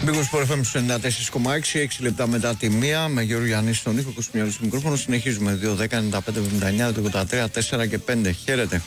Μπήκος por FM 94,6, 6 λεπτά μετά τη 1 με Γιώργο Γιάννη στον ήχο, Κοσμιόλου στο μικρόφωνο. Συνεχίζουμε 2-10-95-79, 4 και 5. Χαίρετε.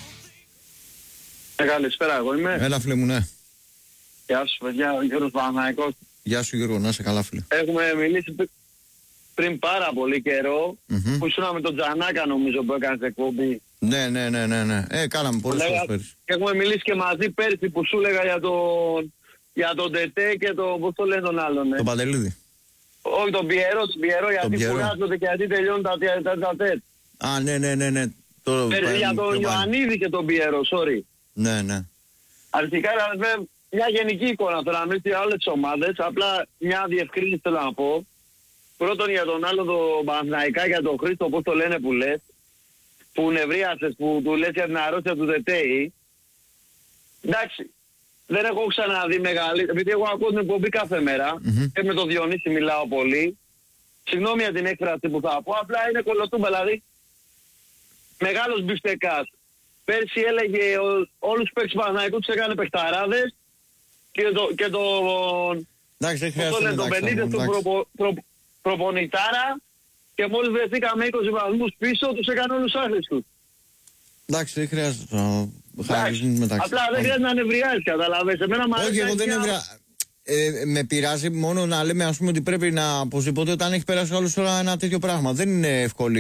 Καλησπέρα, εγώ είμαι. Έλα, φίλε μου, ναι. Γεια σου, παιδιά, ο Γιώργος Παναθηναϊκός. Γεια σου, Γιώργο, να είσαι καλά, φίλε. Έχουμε μιλήσει πριν πάρα πολύ καιρό, που ήσουν με τον Τζανάκα, νομίζω, που έκανε εκπομπή. Ναι. Κάναμε πολλές φορές πέρυσι. Έχουμε μιλήσει και μαζί πέρυσι που σου έλεγα για τον Τετέ και τον, πώς το λένε τον άλλον. Τον Παντελίδη. Όχι, τον Πιερό, γιατί κουράζονται και γιατί τελειώνουν τα τέτ. Α, ναι. Για τον Ιωαννίδη και τον Πιερό, sorry. Ναι. Αρχικά, μια γενική εικόνα τώρα, να μην για όλες τις ομάδες, απλά μια διευκρίνηση θέλω να πω. Πρώτον για τον άλλο τον Παναθηναϊκά, για τον Χρήστο, πώς το λένε που λες, που νευρίασες, που του λες για την αρρώστια του ΔΕΤΕΗ. Εντάξει, δεν έχω ξαναδεί μεγάλη, επειδή εγώ ακούω την εκπομπή κάθε μέρα, και με τον Διονύση μιλάω πολύ. Συγγνώμη για την έκφραση που θα πω, απλά είναι κολοτούμπα, δηλαδή μεγάλος μπιφτεκάς. Πέρσι έλεγε όλους τους παίκτες του Παναθηναϊκού τους έκανε παιχταράδες και τον... Εντάξει, δεν χρειάζεται τον Πενίδες του προπονητάρα και μόλις βρεθήκαμε 20 βαθμούς πίσω τους έκανε όλους άχρηστους. Εντάξει, δεν χρειάζεται να χάρη μεταξύ. Απλά δεν χρειάζεται να νευριάζεις, καταλαβαίνεις. Όχι, εγώ δεν νευριάζω. Με πειράζει μόνο να λέμε, ας πούμε, ότι πρέπει να οπωσδήποτε όταν έχει περάσει όλη ώρα ένα τέτοιο πράγμα. Δεν είναι εύκολη.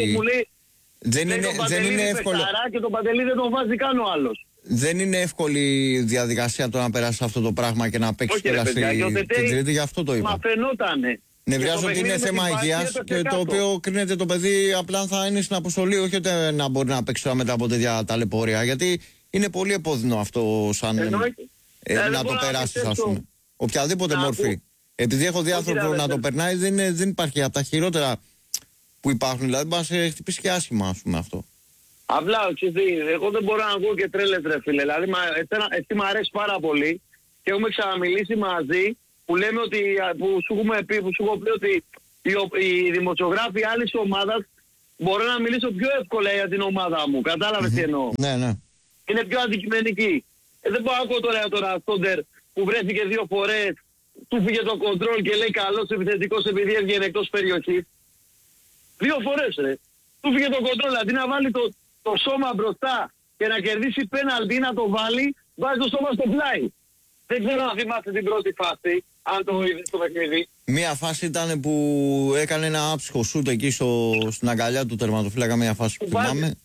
Δεν είναι εύκολο. Και τον Παντελή δεν τον βάζει καν ο άλλος. Δεν είναι εύκολη διαδικασία το να περάσει αυτό το πράγμα και να παίξει πέρα στην Τρίτη, γι' αυτό το είπα. Μα φαινότανε. Νευριάζω ότι είναι θέμα υγείας και το οποίο κρίνεται το παιδί απλά θα είναι στην αποστολή, όχι ότι να μπορεί να παίξει μετά από τέτοια ταλαιπωρία. Γιατί είναι πολύ επώδυνο αυτό σαν να το περάσει, ας πούμε. Οποιαδήποτε μορφή. Επειδή έχω δει άνθρωπο να το περνάει, δεν υπάρχει από τα χειρότερα που υπάρχουν. Δηλαδή, μπορεί να σε χτυπήσει και άσχημα, ας πούμε, αυτό. Απλά, εγώ δεν μπορώ να ακούω και τρέλες, ρε φίλε. Δηλαδή, εσύ μου αρέσει πάρα πολύ και έχουμε ξαναμιλήσει μαζί που λέμε ότι, που σου έχω πει ότι οι δημοσιογράφοι άλλης ομάδας μπορώ να μιλήσω πιο εύκολα για την ομάδα μου. Κατάλαβες τι εννοώ. Ναι. Είναι πιο αντικειμενική. Δεν μπορώ να ακούω τώρα για τον Αστόντερ που βρέθηκε 2 φορές, του φύγε το κοντρόλ και λέει καλός επιθετικός επειδή έβγαινε εκτός περιοχής. 2 φορές, ρε. Του φύγε το κοντρόλ, αντί να βάλει το σώμα μπροστά και να κερδίσει πέναλτι να το βάλει, βάζει το σώμα στο πλάι. Δεν ξέρω αν θυμάστε την πρώτη φάση, αν το είδες στο παιχνίδι. Μία φάση ήταν που έκανε ένα άψυχο σούτ εκεί στην αγκαλιά του τερματοφύλακα, μία φάση που θυμάμαι.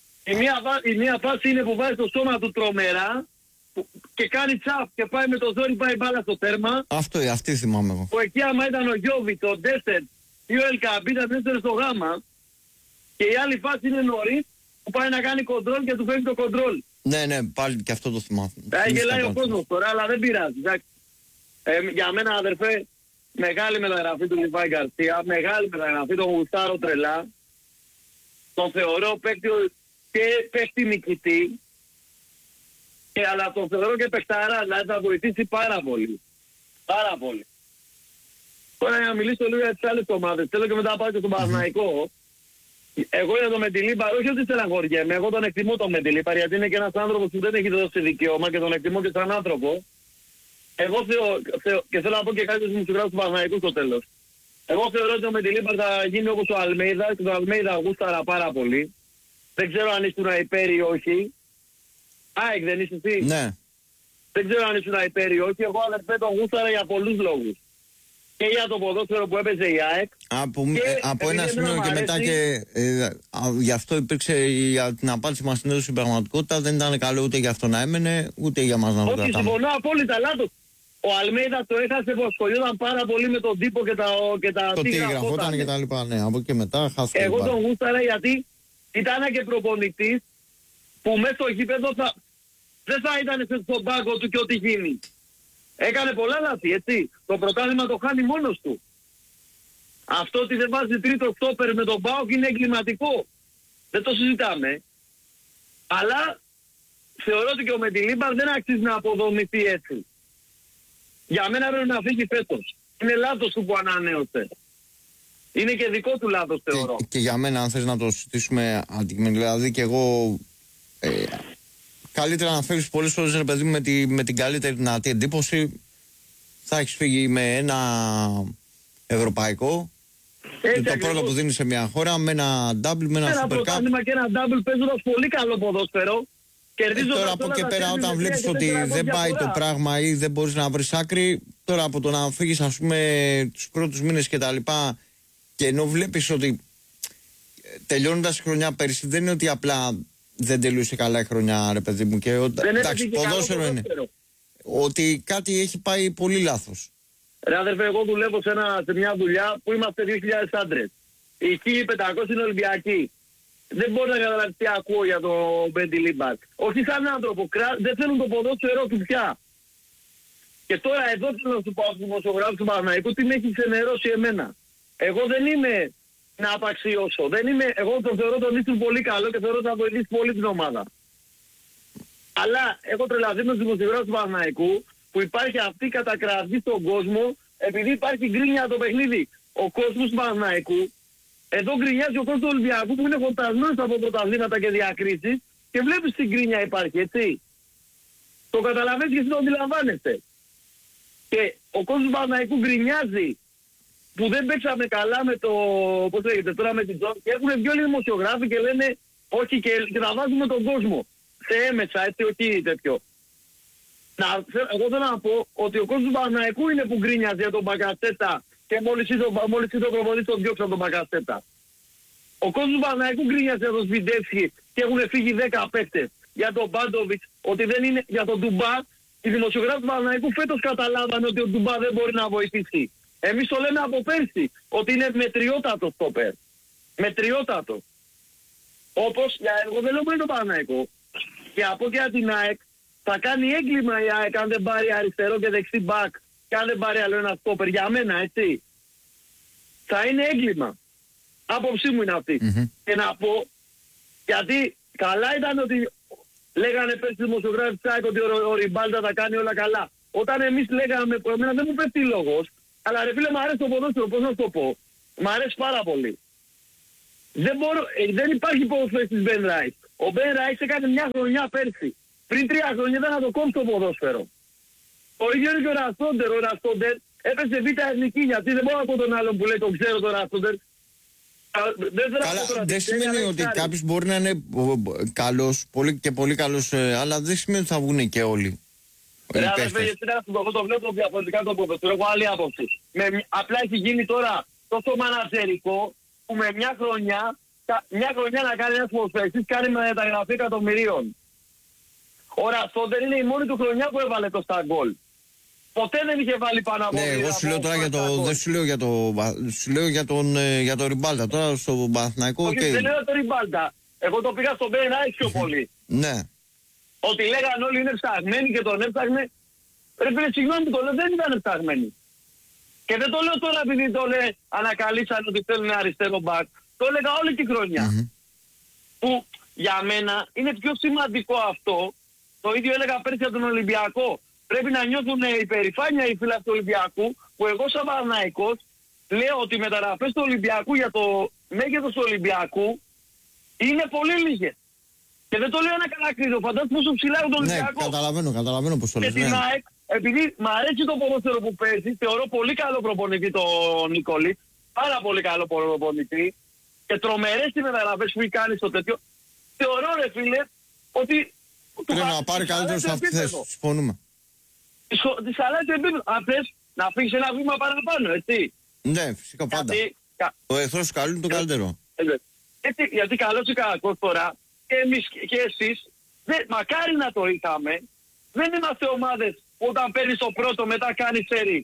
Η μία φάση είναι που βάζει το σώμα του τρομερά και κάνει τσαφ και πάει με το ζόρι, πάει μπάλα στο τέρμα. Αυτή θυμάμαι εγώ. Που εκεί άμα ήταν ο Γιώβι, το Ντέστερ ή ο Ελκαμπή ήταν 4 στο γάμα. Και η άλλη φάση είναι νωρίς που πάει να κάνει κοντρόλ και του φέρνει το κοντρόλ. Ναι, πάλι και αυτό το θυμάμαι. Γελάει ο κόσμος τώρα, αλλά δεν πειράζει. Για μένα, αδερφέ, μεγάλη μεταγραφή του Λιβάη Γκαρσία, μεγάλη μεταγραφή, τον γουστάρω τρελά. Τον θεωρώ παίκτη νικητή, αλλά τον θεωρώ και παιχταρά, δηλαδή θα βοηθήσει πάρα πολύ. Πάρα πολύ. Τώρα για να μιλήσω λίγο για τις άλλες ομάδες, θέλω και μετά να πάω και στον Παναθηναϊκό. Εγώ για τον Μεντιλίμπαρ, όχι ότι στεναχωριέμαι, εγώ τον εκτιμώ τον Μεντιλίμπαρ, γιατί είναι και ένας άνθρωπος που δεν έχει δώσει δικαίωμα και τον εκτιμώ και σαν άνθρωπο. Εγώ και θέλω να πω και κάτι στους δημοσιογράφους του Παναθηναϊκού στο τέλος. Εγώ θεωρώ ότι ο Μεντιλίμπαρ θα γίνει όπως ο Αλμέιδα και τον Αλμέιδα γούσταρα πάρα πολύ. Δεν ξέρω αν ήσουν υπέρ ή όχι. ΑΕΚ δεν είσαι εσύ? Ναι. Δεν ξέρω αν ήσουν υπέρ ή όχι. Εγώ αδερφέ τον γούσταρα για πολλούς λόγους. Και για το ποδόσφαιρο που έπαιζε η ΑΕΚ. Από ένα σημείο και μετά και γι' αυτό υπήρξε την απάντηση μας στην στην πραγματικότητα. Δεν ήταν καλό ούτε για αυτό να έμενε, ούτε για μας να το κρατάμε. Συμφωνώ απόλυτα, λάθος. Ο Αλμέιδα το έχασε που ασχολιόταν πάρα πολύ με τον τύπο και τα το τι γραφόταν και τα λοιπά. Ναι, από εκεί και μετά χάθηκε. Εγώ τον γούσταρα γιατί ήταν και προπονητής που μέσα στο γήπεδο δεν θα ήταν στον πάγκο του και ό,τι γίνει. Έκανε πολλά λάθη, έτσι. Το πρωτάθλημα το χάνει μόνος του. Αυτό ότι δεν βάζει τρίτο στόπερ με τον ΠΑΟΚ είναι εγκληματικό. Δεν το συζητάμε. Αλλά θεωρώ ότι και ο Μεντιλίμπαρ δεν αξίζει να αποδομηθεί έτσι. Για μένα πρέπει να φύγει φέτος. Είναι λάθος του που ανανέωσε. Είναι και δικό του λάθος, θεωρώ. Και για μένα, αν θες να το συζητήσουμε αντικειμενικά, δηλαδή και εγώ καλύτερα να φέρεις πολλές φορές, ρε παιδί μου, με την καλύτερη δυνατή εντύπωση θα έχεις φύγει με ένα ευρωπαϊκό. Το πρώτο που δίνει σε μια χώρα, με ένα double, με ένα super cup. Ένα πρωτάθλημα και ένα double παίζοντας πολύ καλό ποδόσφαιρο. Τώρα από εκεί πέρα, όταν βλέπεις ότι δεν πάει το πράγμα ή δεν μπορείς να βρεις άκρη, τώρα από το να φύγεις, ας πούμε, τους πρώτους μήνες και τα λοιπά, και ενώ βλέπεις ότι τελειώνοντας η χρονιά πέρυσι, δεν είναι ότι απλά δεν τελείωσε καλά η χρονιά, ρε παιδί μου, και εντάξει, ποδόσφαιρο είναι. Ότι κάτι έχει πάει πολύ λάθος. Ρε αδερφέ, εγώ δουλεύω σε μια δουλειά που είμαστε 2.000 άντρες. Οι 1.500 είναι Ολυμπιακοί. Δεν μπορώ να καταλάβει τι ακούω για το Μπέντι Λίμπακ. Όχι σαν άνθρωπο, δεν θέλουν το ποδόσφαιρό του πια. Και τώρα εδώ θέλω να σου πω, ο δημοσιογράφος του Παναθηναϊκού, τι με έχει ξενερώσει εμένα. Εγώ δεν είμαι να απαξιώσω. Εγώ τον θεωρώ τον Ίστρου πολύ καλό και θεωρώ ότι θα βοηθήσει πολύ την ομάδα. Αλλά έχω τρελαθεί με τους δημοσιογράφους του Παναθηναϊκού που υπάρχει αυτή η κατακραυγή στον κόσμο επειδή υπάρχει γκρίνια το παιχνίδι. Ο κόσμος του Παναθηναϊκού, εδώ γκρινιάζει ο κόσμος του Ολυμπιακού που είναι χορτασμένος από πρωταθλήματα και διακρίσεις και βλέπεις τι γκρίνια υπάρχει, έτσι. Το καταλαβαίνεις και εσύ το αντιλαμβάνεστε. Και ο κόσμος του Παναθηναϊκού γκρινιάζει που δεν παίξαμε καλά με το, πώς λέγεται τώρα, με την Τζον, και έχουν βγει όλοι οι δημοσιογράφοι και λένε όχι και να βάζουμε τον κόσμο σε έμεσα, έτσι, όχι τέτοιο. Εγώ θέλω να πω ότι ο κόσμος του Παναθηναϊκού είναι που γκρίνιαζε για τον Μπακασέτα και μόλις είδε ο προπονητής τον διώξαν τον Μπακασέτα. Ο κόσμος του Παναθηναϊκού γκρίνιαζε για τον Σβιντεύσκι και έχουν φύγει 10 παίκτες. Για τον Μπάντοβιτς, ότι δεν είναι, για τον Ντουμπά. Οι δημοσιογράφοι του Παναθηναϊκού φέτος καταλάβανε ότι ο Ντουμπά δεν μπορεί να βοηθήσει. Εμείς το λέμε από πέρσι, ότι είναι μετριότατο στόπερ. Μετριότατο. Όπως, εγώ δεν λέω μόνο το Παναθηναϊκό. Και από και από την ΑΕΚ, θα κάνει έγκλημα η ΑΕΚ αν δεν πάρει αριστερό και δεξί μπακ και αν δεν πάρει άλλο ένα στόπερ. Για μένα, έτσι. Θα είναι έγκλημα. Άποψή μου είναι αυτή. Και να πω, γιατί καλά ήταν ότι λέγανε πέρσι οι δημοσιογράφοι της ΑΕΚ ότι ο Ριμπάλτα θα κάνει όλα καλά. Όταν εμείς λέγαμε, εμένα δεν μου πέφτει λόγος, αλλά ρε φίλε, μου αρέσει το ποδόσφαιρο, πώς να σου το πω. Μ' αρέσει πάρα πολύ. Δεν υπάρχει ποδοσφαιριστής Μπεν Ράις. Ο Μπεν Ράις έκανε μια χρονιά πέρσι. Πριν 3 χρόνια ήταν να το κόψει το ποδόσφαιρο. Ο ίδιος είναι και ο Ραστόντερ. Ο Ραστόντερ έπεσε β' εθνική, γιατί δεν μπορώ να πω τον άλλον που λέει τον ξέρω τον Ραστόντερ. Καλά, δεν σημαίνει ότι κάποιος μπορεί να είναι καλός και πολύ καλός, αλλά δεν σημαίνει ότι θα βγουν και όλοι. Εγώ το βλέπω διαφορετικά το ποδόσφαιρο. Έχω άλλη άποψη. Απλά έχει γίνει τώρα τόσο μανατζερικό που με μια χρονιά να κάνει ένας ποδοσφαιριστής κάνει μεταγραφή εκατομμυρίων. Ο Ραστόντερ είναι η μόνη του χρονιά που έβαλε το στα γκολ. Ποτέ δεν είχε βάλει πάνω από... Ναι, εγώ σου λέω τώρα για το... Δεν σου λέω για το... Σου λέω για το Ριμπάλτα. Τώρα στο Παναθηναϊκό... Όχι, δεν λέω το Ριμπάλτα. Εγώ το πήγα στον Μπεν Ράις πιο πολύ. Ναι. Ότι λέγανε όλοι είναι ψαγμένοι και τον έψαγνε. Ρε φίλε, συγγνώμη που το λέω, δεν ήταν ψαγμένοι. Και δεν το λέω τώρα επειδή το λέει ανακαλύψαν ότι θέλουν αριστερό μπακ. Το έλεγα όλη τη χρονιά. Που για μένα είναι πιο σημαντικό αυτό. Το ίδιο έλεγα πέρσι από τον Ολυμπιακό. Πρέπει να νιώθουν υπερηφάνεια οι φίλοι του Ολυμπιακού, που εγώ σαν Παναθηναϊκός λέω ότι οι μεταγραφές του Ολυμπιακού για το μέγεθος του Ολυμπιακού είναι πολύ λίγες. Και δεν το λέω να κατακρίνω, φαντάζομαι πόσο ψηλά είναι το Ολυμπιακό. Ναι, καταλαβαίνω πώς το λες. Και την ΑΕΚ, επειδή μ' αρέσει το ποδόσφαιρο που παίζει, θεωρώ πολύ καλό προπονητή τον Νικολή, πάρα πολύ καλό προπονητή και τρομερές τις μεταγραφές που έχει κάνει στο τέτοιο. Θεωρώ ρε φίλε ότι... Πρέπει να πάρει καλύτερο σε αυτή τη θέση, συμφωνούμε. Της αλλάζει επίπεδο. Αν θες να φύγεις ένα βήμα παραπάνω, έτσι. Ναι, φυσικά πάντα. Ο εχθρός του καλού είναι το καλύτερο. Έτσι, γιατί καλός ή κακός τώρα, και εμείς και εσείς, μακάρι να το είχαμε, δεν είμαστε ομάδες που όταν παίρνεις το πρώτο μετά κάνεις σερί.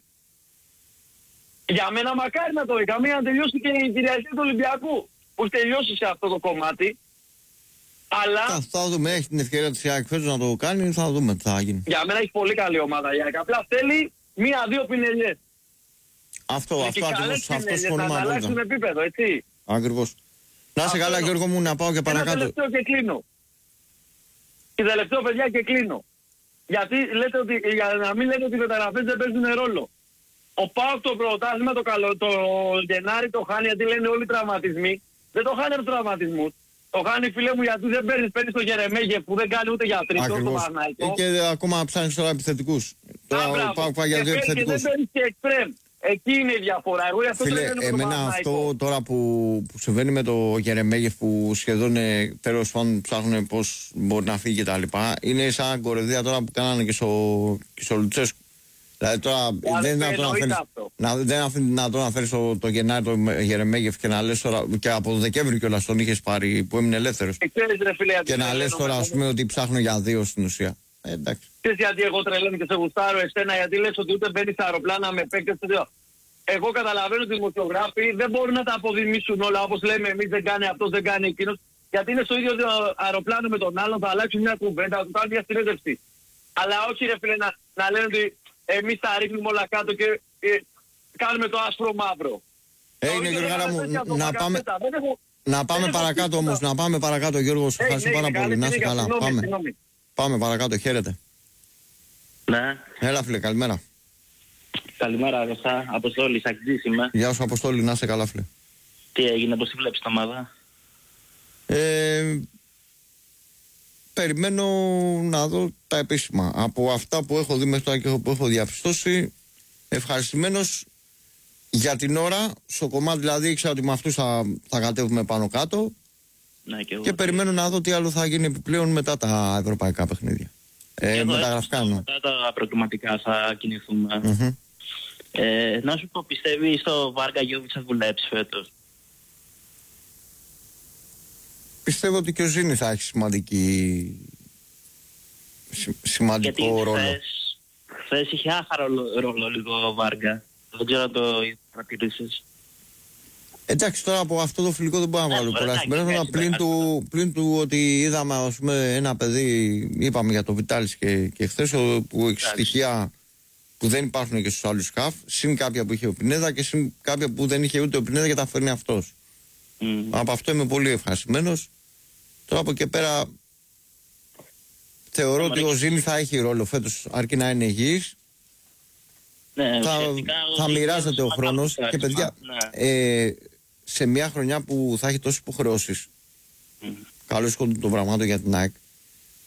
Για μένα μακάρι να το είχαμε για να τελειώσει και η κυριαρχία του Ολυμπιακού, που τελειώσει σε αυτό το κομμάτι. Αλλά... Θα δούμε, έχει την ευκαιρία της ΑΕΚ φέτος να το κάνει, θα δούμε τι θα γίνει. Για μένα έχει πολύ καλή ομάδα η ΑΕΚ, απλά θέλει 1-2 πινελιές. Αυτό ακριβώς, αυτό συμφωνούμε να αλλάξουν επίπεδο, έτσι. Ακριβώς. Να είσαι καλά Γιώργο μου, να πάω και παρακάτω. Ένα τελευταίο και κλείνω. Και τελευταίο παιδιά και κλείνω. Γιατί λέτε ότι, για να μην λέτε ότι οι μεταγραφές δεν παίζουν ρόλο. Ο ΠΑΟΚ το πρωτάθλημα το Γενάρη το χάνει, γιατί λένε όλοι οι τραυματισμοί. Δεν το χάνει από τραυματισμούς. Το κάνει, φίλε μου, γιατί δεν παίρνεις το Γερεμέγεφ που δεν κάνει ούτε για τρίτο στο Παναθηναϊκό. Και ακόμα ψάχνεις τώρα επιθετικούς. Τώρα πάω για δύο επιθετικούς. Και δεν παίρνεις και εξτρέμ. Εκεί είναι η διαφορά. Φίλε, εμένα αυτό τώρα που συμβαίνει με το Γερεμέγεφ, που σχεδόν τέλος πάντων ψάχνουν πώς μπορεί να φύγει κτλ. Είναι σαν κορεδία τώρα που κάνανε και στο Λουτσέσκου. Δηλαδή τώρα δεν είναι δυνατόν να φέρεις το Γενάρη το Γερεμέγεφ και να λες τώρα, και από το Δεκέμβριο κιόλας τον είχες πάρει που έμεινε ελεύθερος. Και να λες τώρα, ας πούμε, ότι ψάχνω για δύο στην ουσία. Εντάξει. Ξέρεις γιατί εγώ τρελαίνω και σε γουστάρω εσένα, γιατί λες ότι ούτε μπαίνεις στα αεροπλάνα με παίκτες. Εγώ καταλαβαίνω ότι οι δημοσιογράφοι δεν μπορούν να τα αποδημήσουν όλα, όπως λέμε εμείς, δεν κάνει αυτός, δεν κάνει εκείνος. Γιατί είναι στο ίδιο αεροπλάνο με τον άλλον, θα αλλάξουν μια κουβέντα, θα του κάνουν μια συνέντευξη. Αλλά όχι, ρε φίλε, να λένε ότι εμείς τα ρίχνουμε όλα κάτω και κάνουμε το άσπρο μαύρο. Είναι, Γιώργαρα μου, να πάμε παρακάτω όμως, να πάμε παρακάτω, Γιώργο, σου ευχαριστώ πάρα πολύ. Να είσαι καλά. Πάμε παρακάτω, χαίρετε. Ναι. Έλα, φίλε, καλημέρα. Καλημέρα, Ρωσά. Αποστόλη, Σακτζής είμαι. Γεια σου, Αποστόλη, να είσαι καλά, φίλε. Τι έγινε, πώς τη βλέπεις την ομάδα? Περιμένω να δω τα επίσημα. Από αυτά που έχω δει μέχρι τώρα και που έχω διαπιστώσει, ευχαριστημένος για την ώρα. Στο κομμάτι δηλαδή ήξερα ότι με αυτούς θα κατέβουμε πάνω κάτω. Ναι, και περιμένω να δω τι άλλο θα γίνει επιπλέον μετά τα ευρωπαϊκά παιχνίδια. Μεταγραφικά εννοώ. Μετά τα προκριματικά θα κινηθούμε. Να σου πω, πιστεύεις στο Βάργα Γιόβιτς θα δουλέψει φέτος? Πιστεύω ότι και ο Ζήνη θα έχει σημαντικό ρόλο. Χθες είχε άχαρο ρόλο λίγο ο Βάργα. Δεν ξέρω αν το παρατηρήσεις. Εντάξει, τώρα από αυτό το φιλικό δεν μπορώ να βάλω πολλά συμπέρασματα. Πλην του ότι είδαμε, ας πούμε, ένα παιδί, είπαμε για το Βιτάλης και χθες, που έχει στοιχεία που δεν υπάρχουν και στους άλλους χαφ, συν κάποια που είχε ο Πινέδα και συν κάποια που δεν είχε ούτε ο Πινέδα και τα φέρνει αυτός. Από αυτό είμαι πολύ ευχαριστημένος. Τώρα από εκεί πέρα θεωρώ ότι ο Ζήνη θα έχει ρόλο φέτος, αρκεί να είναι υγιής. Ναι, θα μοιράζεται ο χρόνος και παιδιά, σε μια χρονιά που θα έχει τόσες υποχρεώσεις, καλώς το πραγμάτων για την ΑΕΚ,